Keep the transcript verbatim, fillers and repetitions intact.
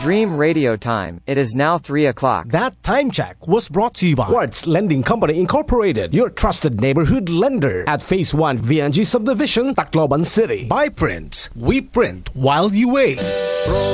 Dream Radio Time. It is now three o'clock. That time check was brought to you by Quartz Lending Company Incorporated, your trusted neighborhood lender at Phase one V N G Subdivision, Tacloban City. By Prince, we print while you wait.